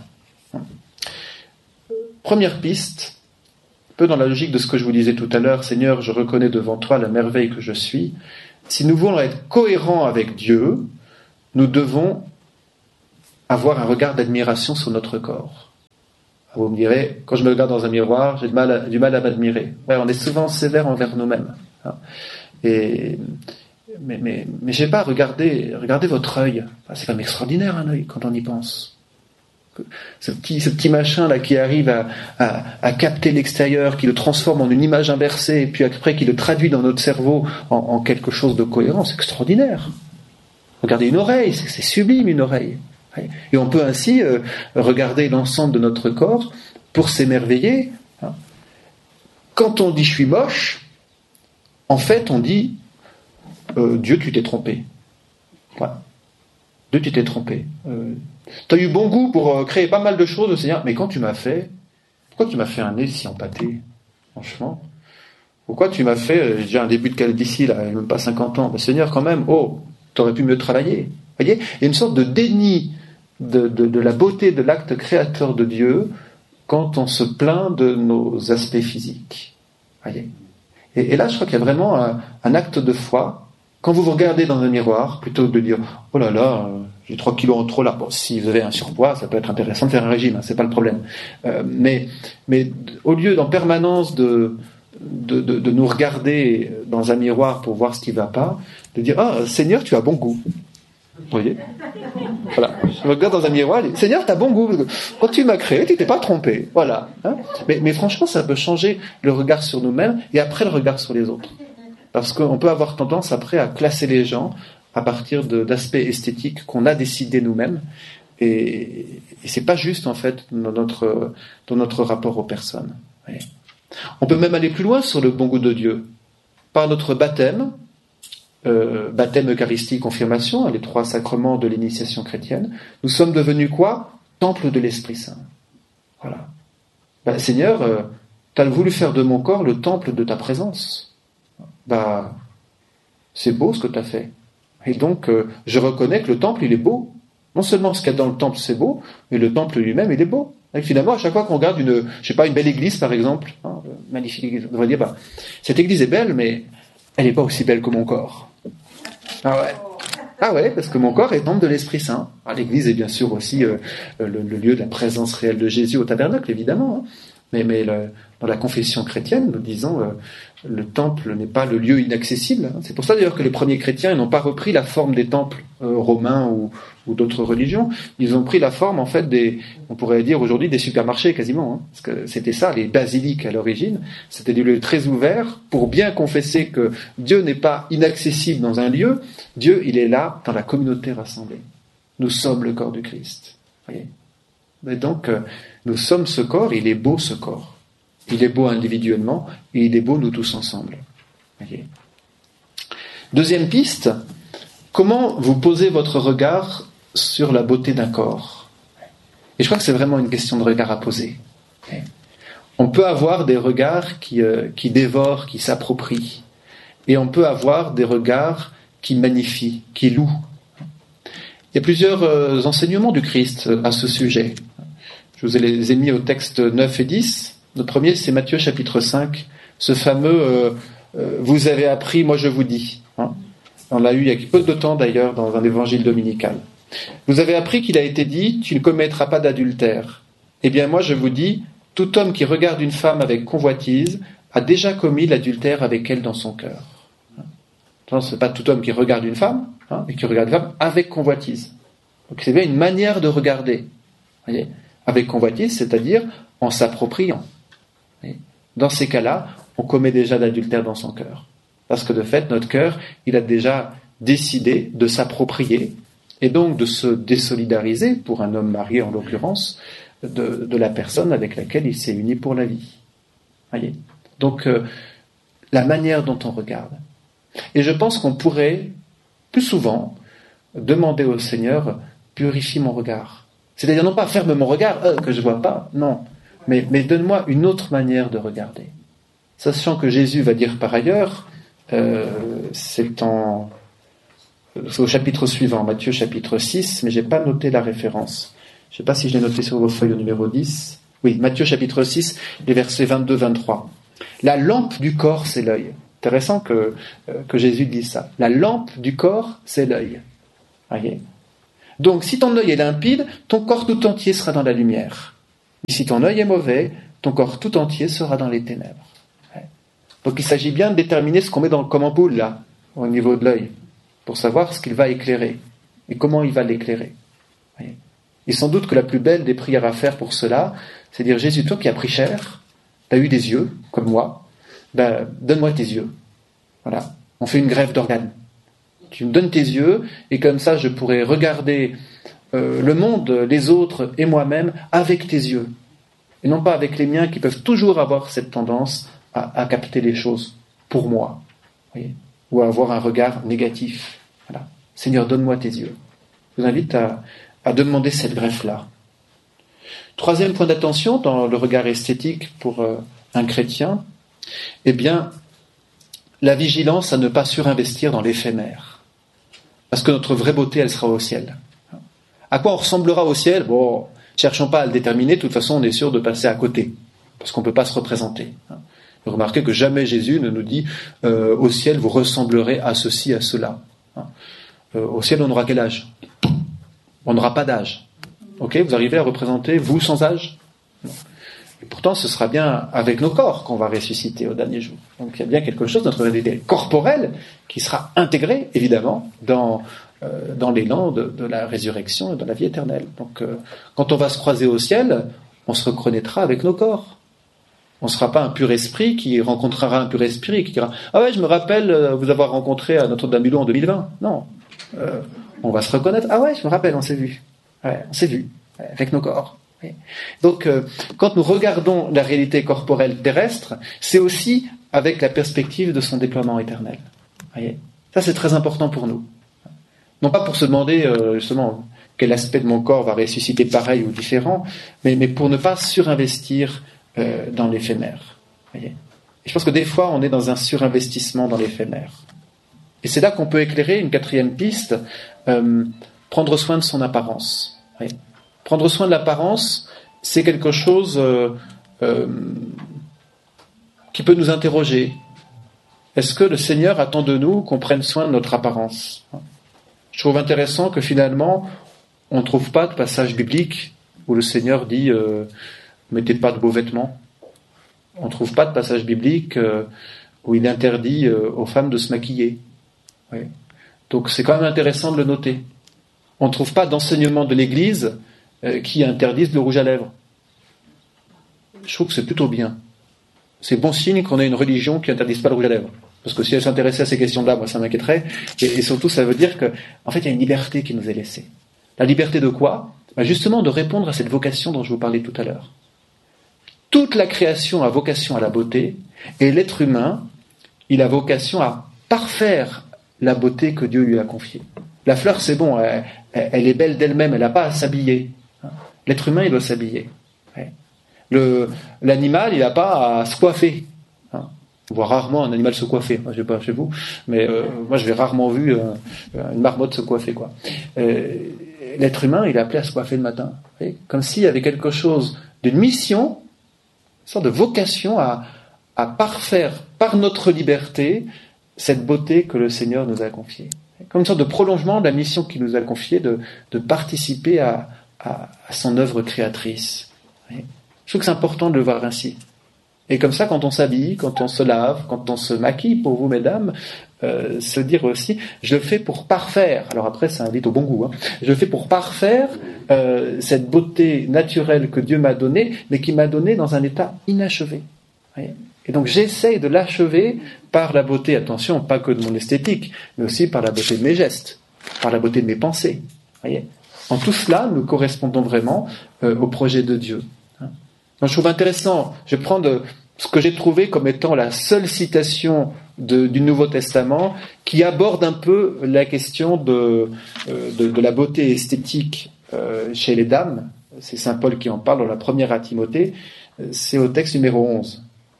[SPEAKER 1] Première piste, un peu dans la logique de ce que je vous disais tout à l'heure, Seigneur, je reconnais devant toi la merveille que je suis. si nous voulons être cohérents avec Dieu, nous devons avoir un regard d'admiration sur notre corps. Vous me direz, quand je me regarde dans un miroir, j'ai du mal à, du mal à m'admirer. Ouais, on est souvent sévère envers nous-mêmes. Hein. Et, mais, mais, mais je sais pas, regardez, regardez votre œil. C'est quand même extraordinaire un œil quand on y pense. Ce petit, ce petit machin là qui arrive à, à, à capter l'extérieur, qui le transforme en une image inversée, et puis après qui le traduit dans notre cerveau en, en quelque chose de cohérent, c'est extraordinaire. Regardez une oreille, c'est, c'est sublime une oreille. Et on peut ainsi euh, regarder l'ensemble de notre corps pour s'émerveiller. Hein. Quand on dit je suis moche, en fait on dit euh, Dieu tu t'es trompé. Voilà. Dieu tu t'es trompé. Euh, tu as eu bon goût pour euh, créer pas mal de choses au Seigneur, mais quand tu m'as fait, pourquoi tu m'as fait un nez si empâté, franchement? Pourquoi tu m'as fait, euh, j'ai déjà un début de calvitie là, même pas cinquante ans, ben, Seigneur quand même, oh, t'aurais pu mieux travailler. Vous voyez, il y a une sorte de déni De, de, de la beauté de l'acte créateur de Dieu quand on se plaint de nos aspects physiques. Voyez. Et, et là, je crois qu'il y a vraiment un, un acte de foi. Quand vous vous regardez dans un miroir, plutôt que de dire « Oh là là, euh, j'ai trois kilos en trop là ». Bon, si vous avez un surpoids, ça peut être intéressant de faire un régime, hein, c'est pas le problème. Euh, mais, mais au lieu en permanence de, de, de, de nous regarder dans un miroir pour voir ce qui ne va pas, de dire « Ah, Seigneur, tu as bon goût ». Vous voyez ? Voilà. Je me regarde dans un miroir et dis, Seigneur, t'as bon goût. Quand tu m'as créé, tu t'es pas trompé. Voilà. Hein, mais, mais franchement, ça peut changer le regard sur nous-mêmes et après le regard sur les autres. Parce qu'on peut avoir tendance après à classer les gens à partir de, d'aspects esthétiques qu'on a décidé nous-mêmes. Et, et c'est pas juste, en fait, dans notre, dans notre rapport aux personnes. Voyez. On peut même aller plus loin sur le bon goût de Dieu. Par notre baptême, Euh, baptême, Eucharistie, confirmation, les trois sacrements de l'initiation chrétienne, nous sommes devenus quoi ? Temple de l'Esprit Saint. Voilà. Ben, Seigneur, euh, tu as voulu faire de mon corps le temple de ta présence. Bah, c'est beau ce que tu as fait. Et donc, euh, je reconnais que le temple, il est beau. Non seulement ce qu'il y a dans le temple, c'est beau, mais le temple lui-même, il est beau. Et finalement, à chaque fois qu'on regarde une, je sais pas, une belle église, par exemple, hein, magnifique église, on devrait dire, bah, cette église est belle, mais elle n'est pas aussi belle que mon corps. Ah ouais. Ah ouais, parce que mon corps est temple de l'Esprit Saint. Ah, l'église est bien sûr aussi euh, le, le lieu de la présence réelle de Jésus au tabernacle, évidemment. Hein. Mais, mais le, dans la confession chrétienne, nous disons, euh, le temple n'est pas le lieu inaccessible. Hein. C'est pour ça d'ailleurs que les premiers chrétiens ils n'ont pas repris la forme des temples euh, romains ou, ou d'autres religions. Ils ont pris la forme, en fait, des, on pourrait dire aujourd'hui, des supermarchés quasiment. Hein. Parce que c'était ça, les basiliques à l'origine. C'était des lieux très ouverts pour bien confesser que Dieu n'est pas inaccessible dans un lieu. Dieu, il est là dans la communauté rassemblée. Nous sommes le corps du Christ. Voyez. Et donc, euh, nous sommes ce corps, il est beau ce corps. Il est beau individuellement et il est beau nous tous ensemble. Voyez. Deuxième piste, comment vous posez votre regard sur la beauté d'un corps ? Et je crois que c'est vraiment une question de regard à poser. On peut avoir des regards qui, euh, qui dévorent, qui s'approprient. Et on peut avoir des regards qui magnifient, qui louent. Il y a plusieurs euh, enseignements du Christ à ce sujet. Je vous les ai mis au texte neuf et dix. Le premier, c'est Matthieu chapitre cinq, ce fameux euh, euh, « Vous avez appris, moi je vous dis hein ». On l'a eu il y a peu de temps d'ailleurs dans un évangile dominical. « Vous avez appris qu'il a été dit, tu ne commettras pas d'adultère. Eh bien moi je vous dis, tout homme qui regarde une femme avec convoitise a déjà commis l'adultère avec elle dans son cœur. » Non, ce n'est pas tout homme qui regarde une femme, hein, mais qui regarde une femme avec convoitise. Donc c'est bien une manière de regarder. Voyez, avec convoitise, c'est-à-dire en s'appropriant. Dans ces cas-là, on commet déjà l'adultère dans son cœur. Parce que de fait, notre cœur, il a déjà décidé de s'approprier et donc de se désolidariser, pour un homme marié en l'occurrence, de, de la personne avec laquelle il s'est uni pour la vie. Voyez ? Donc, euh, la manière dont on regarde. Et je pense qu'on pourrait, plus souvent, demander au Seigneur, purifie mon regard. C'est-à-dire non pas ferme mon regard, euh, que je ne vois pas, non. Mais, mais donne-moi une autre manière de regarder. Sachant que Jésus va dire par ailleurs, euh, c'est en, c'est au chapitre suivant, Matthieu chapitre six, mais je n'ai pas noté la référence. Je ne sais pas si je l'ai noté sur vos feuilles au numéro dix. Oui, Matthieu chapitre six, les versets vingt-deux vingt-trois. La lampe du corps, c'est l'œil. Intéressant que, euh, que Jésus dise ça. La lampe du corps, c'est l'œil. Voyez ? Donc, si ton œil est limpide, ton corps tout entier sera dans la lumière. Et si ton œil est mauvais, ton corps tout entier sera dans les ténèbres. Donc, il s'agit bien de déterminer ce qu'on met dans, comme ampoule, là, au niveau de l'œil, pour savoir ce qu'il va éclairer et comment il va l'éclairer. Voyez ? Et sans doute que la plus belle des prières à faire pour cela, c'est dire, Jésus, toi qui as pris cher, tu as eu des yeux, comme moi, ben, donne-moi tes yeux. Voilà. On fait une greffe d'organes. Tu me donnes tes yeux, et comme ça, je pourrai regarder euh, le monde, les autres et moi-même avec tes yeux. Et non pas avec les miens qui peuvent toujours avoir cette tendance à, à capter les choses pour moi. Voyez, ou à avoir un regard négatif. Voilà. Seigneur, donne-moi tes yeux. Je vous invite à, à demander cette greffe-là. Troisième point d'attention dans le regard esthétique pour euh, un chrétien, eh bien, la vigilance à ne pas surinvestir dans l'éphémère. Parce que notre vraie beauté, elle sera au ciel. À quoi on ressemblera au ciel ? Bon, cherchons pas à le déterminer, de toute façon, on est sûr de passer à côté, parce qu'on ne peut pas se représenter. Vous remarquez que jamais Jésus ne nous dit euh, « au ciel, vous ressemblerez à ceci, à cela ». Euh, au ciel, on aura quel âge ? On n'aura pas d'âge. Ok, vous arrivez à représenter vous sans âge ? Non. Et pourtant, ce sera bien avec nos corps qu'on va ressusciter au dernier jour. Donc il y a bien quelque chose de notre réalité corporelle qui sera intégré, évidemment, dans, euh, dans l'élan de, de la résurrection et de la vie éternelle. Donc euh, quand on va se croiser au ciel, on se reconnaîtra avec nos corps. On ne sera pas un pur esprit qui rencontrera un pur esprit, qui dira « Ah ouais, je me rappelle vous avoir rencontré à Notre-Dame-du-Lot en deux mille vingt. » Non. Euh, on va se reconnaître. « Ah ouais, je me rappelle, on s'est vu. Ouais, on s'est vu, avec nos corps. » Donc, euh, quand nous regardons la réalité corporelle terrestre, c'est aussi avec la perspective de son déploiement éternel. Voyez, ça, c'est très important pour nous. Non pas pour se demander, euh, justement, quel aspect de mon corps va ressusciter pareil ou différent, mais, mais pour ne pas surinvestir euh, dans l'éphémère. Voyez. Et je pense que des fois, on est dans un surinvestissement dans l'éphémère. Et c'est là qu'on peut éclairer une quatrième piste, euh, prendre soin de son apparence. Voyez. Prendre soin de l'apparence, c'est quelque chose euh, euh, qui peut nous interroger. Est-ce que le Seigneur attend de nous qu'on prenne soin de notre apparence ? Je trouve intéressant que finalement, on ne trouve pas de passage biblique où le Seigneur dit euh, « mettez pas de beaux vêtements ». On ne trouve pas de passage biblique euh, où il interdit euh, aux femmes de se maquiller. Oui. Donc c'est quand même intéressant de le noter. On ne trouve pas d'enseignement de l'Église qui interdisent le rouge à lèvres. Je trouve que c'est plutôt bien. C'est bon signe qu'on ait une religion qui n'interdise pas le rouge à lèvres. Parce que si elle s'intéressait à ces questions-là, moi ça m'inquiéterait. Et, et surtout, ça veut dire que, en fait, il y a une liberté qui nous est laissée. La liberté de quoi ? Ben justement, de répondre à cette vocation dont je vous parlais tout à l'heure. Toute la création a vocation à la beauté, et l'être humain, il a vocation à parfaire la beauté que Dieu lui a confiée. La fleur, c'est bon, elle, elle est belle d'elle-même, elle n'a pas à s'habiller. L'être humain, il doit s'habiller. Le, l'animal, il n'a pas à se coiffer. On voit rarement un animal se coiffer. Moi, je ne vais pas chez vous, mais euh, moi, je l'ai rarement vu euh, une marmotte se coiffer, quoi. Euh, l'être humain, il est appelé à se coiffer le matin. Comme s'il y avait quelque chose d'une mission, une sorte de vocation à, à parfaire par notre liberté cette beauté que le Seigneur nous a confiée. Comme une sorte de prolongement de la mission qu'il nous a confiée de, de participer à, à, à son œuvre créatrice. Je trouve que c'est important de le voir ainsi. Et comme ça, quand on s'habille, quand on se lave, quand on se maquille, pour vous, mesdames, euh, se dire aussi, je le fais pour parfaire. Alors après, ça invite au bon goût. Hein. Je le fais pour parfaire euh, cette beauté naturelle que Dieu m'a donnée, mais qui m'a donnée dans un état inachevé. Voyez ? Et donc j'essaye de l'achever par la beauté, attention, pas que de mon esthétique, mais aussi par la beauté de mes gestes, par la beauté de mes pensées. Voyez ? En tout cela, nous correspondons vraiment euh, au projet de Dieu. Donc je trouve intéressant, je vais prendre ce que j'ai trouvé comme étant la seule citation de, du Nouveau Testament qui aborde un peu la question de, de, de la beauté esthétique euh, chez les dames. C'est saint Paul qui en parle dans la première à Timothée. C'est au texte numéro onze.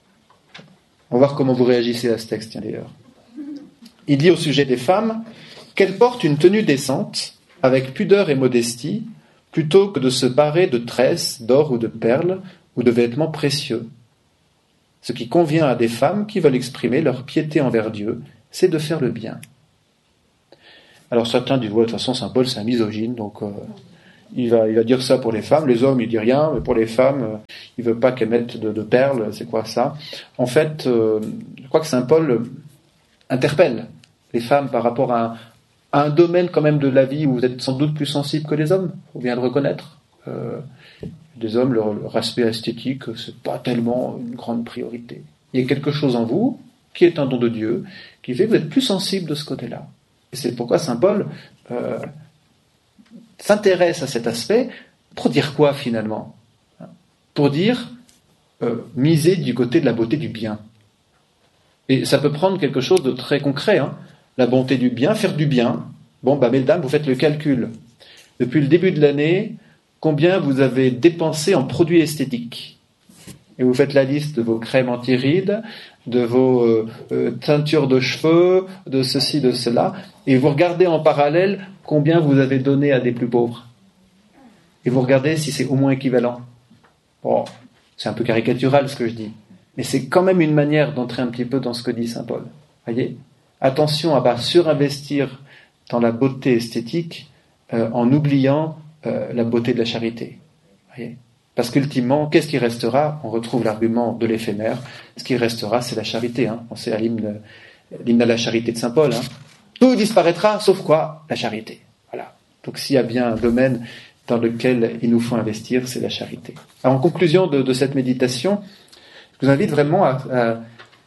[SPEAKER 1] On va voir comment vous réagissez à ce texte, tiens, d'ailleurs. Il dit au sujet des femmes qu'elles portent une tenue décente, avec pudeur et modestie, plutôt que de se parer de tresses, d'or ou de perles, ou de vêtements précieux. Ce qui convient à des femmes qui veulent exprimer leur piété envers Dieu, c'est de faire le bien. Alors certains disent, ouais, de toute façon, saint Paul, c'est un misogyne, donc euh, il, va, il va dire ça pour les femmes. Les hommes, il dit rien, mais pour les femmes, euh, il veut pas qu'elles mettent de, de perles, c'est quoi ça? En fait, euh, je crois que saint Paul interpelle les femmes par rapport à, à un domaine quand même de la vie où vous êtes sans doute plus sensibles que les hommes, il faut bien le reconnaître. Euh, des hommes, leur, leur aspect esthétique, c'est pas tellement une grande priorité. Il y a quelque chose en vous, qui est un don de Dieu, qui fait que vous êtes plus sensible de ce côté-là. Et c'est pourquoi saint Paul euh, s'intéresse à cet aspect, pour dire quoi finalement? Pour dire, euh, miser du côté de la beauté du bien. Et ça peut prendre quelque chose de très concret, hein. La bonté du bien, faire du bien. Bon, bah, mesdames, vous faites le calcul. Depuis le début de l'année, combien vous avez dépensé en produits esthétiques? Et vous faites la liste de vos crèmes anti-rides, de vos euh, euh, teintures de cheveux, de ceci, de cela, et vous regardez en parallèle combien vous avez donné à des plus pauvres. Et vous regardez si c'est au moins équivalent. Bon, c'est un peu caricatural ce que je dis, mais c'est quand même une manière d'entrer un petit peu dans ce que dit saint Paul. Voyez ? Attention à ne pas surinvestir dans la beauté esthétique euh, en oubliant euh, la beauté de la charité. Voyez ? Parce qu'ultimement, qu'est-ce qui restera? On retrouve l'argument de l'éphémère. Ce qui restera, c'est la charité. Hein. On sait à l'hymne, l'hymne à la charité de saint Paul. Hein. Tout disparaîtra, sauf quoi? La charité. Voilà. Donc s'il y a bien un domaine dans lequel il nous faut investir, c'est la charité. Alors, en conclusion de, de cette méditation, je vous invite vraiment à, à,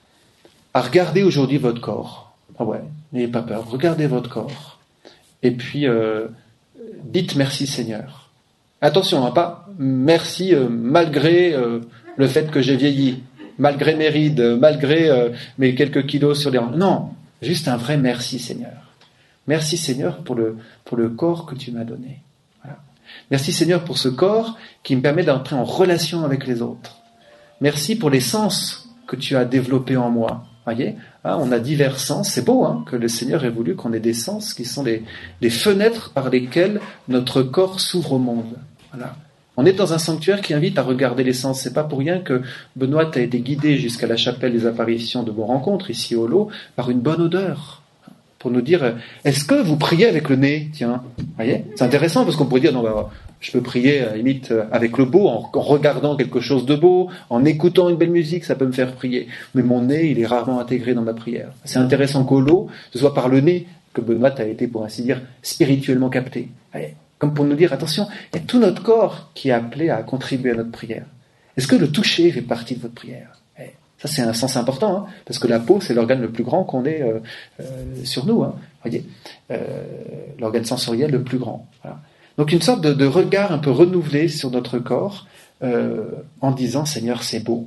[SPEAKER 1] à regarder aujourd'hui votre corps. Ah ouais, n'ayez pas peur, regardez votre corps. Et puis, euh, dites merci Seigneur. Attention, hein, pas merci euh, malgré euh, le fait que j'ai vieilli, malgré mes rides, malgré euh, mes quelques kilos sur les hanches. Non, juste un vrai merci Seigneur. Merci Seigneur pour le, pour le corps que tu m'as donné. Voilà. Merci Seigneur pour ce corps qui me permet d'entrer en relation avec les autres. Merci pour les sens que tu as développés en moi. Voyez, hein, on a divers sens. C'est beau hein, que le Seigneur ait voulu qu'on ait des sens qui sont les, les fenêtres par lesquelles notre corps s'ouvre au monde. Voilà. On est dans un sanctuaire qui invite à regarder les sens. C'est pas pour rien que Benoît a été guidé jusqu'à la chapelle des apparitions de Bon Rencontre, ici au Lot, par une bonne odeur. Pour nous dire, est-ce que vous priez avec le nez? Tiens, voyez, c'est intéressant parce qu'on pourrait dire, non, bah, je peux prier à la limite avec le beau, en regardant quelque chose de beau, en écoutant une belle musique, ça peut me faire prier. Mais mon nez, il est rarement intégré dans ma prière. C'est intéressant qu'au Lot, ce soit par le nez que Benoît a été, pour ainsi dire, spirituellement capté. Voyez, comme pour nous dire, attention, il y a tout notre corps qui est appelé à contribuer à notre prière. Est-ce que le toucher fait partie de votre prière? Ça, c'est un sens important, hein, parce que la peau, c'est l'organe le plus grand qu'on ait euh, euh, sur nous. Hein, voyez, euh, l'organe sensoriel le plus grand. Voilà. Donc, une sorte de, de regard un peu renouvelé sur notre corps, euh, en disant, Seigneur, c'est beau.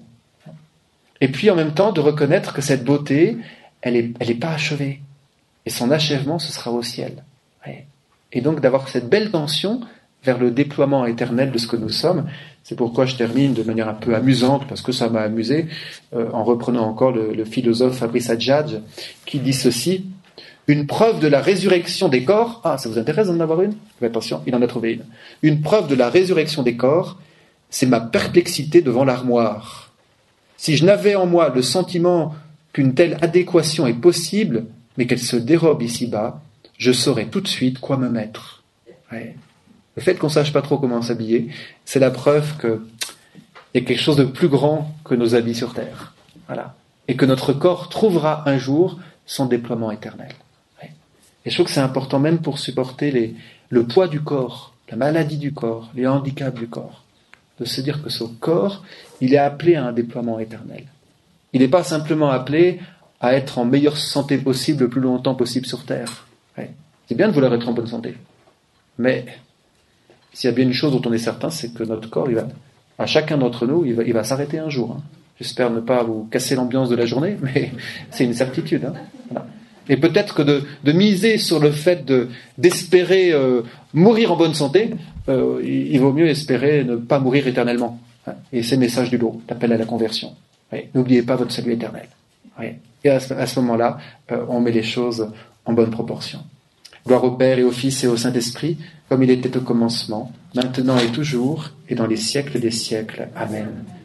[SPEAKER 1] Et puis, en même temps, de reconnaître que cette beauté, elle est, elle est pas achevée. Et son achèvement, ce sera au ciel. Voyez. Et donc, d'avoir cette belle tension vers le déploiement éternel de ce que nous sommes. C'est pourquoi je termine de manière un peu amusante, parce que ça m'a amusé, euh, en reprenant encore le, le philosophe Fabrice Adjadj, qui dit ceci: une preuve de la résurrection des corps. Ah, ça vous intéresse d'en avoir une? Mais attention, il en a trouvé une. Une preuve de la résurrection des corps, c'est ma perplexité devant l'armoire. Si je n'avais en moi le sentiment qu'une telle adéquation est possible, mais qu'elle se dérobe ici-bas, je saurais tout de suite quoi me mettre. Ouais. Le fait qu'on ne sache pas trop comment s'habiller, c'est la preuve qu'il y a quelque chose de plus grand que nos habits sur terre. Voilà. Et que notre corps trouvera un jour son déploiement éternel. Ouais. Et je trouve que c'est important même pour supporter les, le poids du corps, la maladie du corps, les handicaps du corps, de se dire que ce corps, il est appelé à un déploiement éternel. Il n'est pas simplement appelé à être en meilleure santé possible le plus longtemps possible sur terre. Ouais. C'est bien de vouloir être en bonne santé. Mais s'il y a bien une chose dont on est certain, c'est que notre corps, il va, à chacun d'entre nous, il va, il va s'arrêter un jour. Hein. J'espère ne pas vous casser l'ambiance de la journée, mais c'est une certitude. Hein. Voilà. Et peut-être que de, de miser sur le fait de, d'espérer euh, mourir en bonne santé, euh, il, il vaut mieux espérer ne pas mourir éternellement. Hein. Et c'est le message du lot, l'appel à la conversion. Oui. N'oubliez pas votre salut éternel. Oui. Et à ce, à ce moment-là, euh, on met les choses en bonne proportion. Gloire au Père et au Fils et au Saint-Esprit, comme il était au commencement, maintenant et toujours, et dans les siècles des siècles. Amen.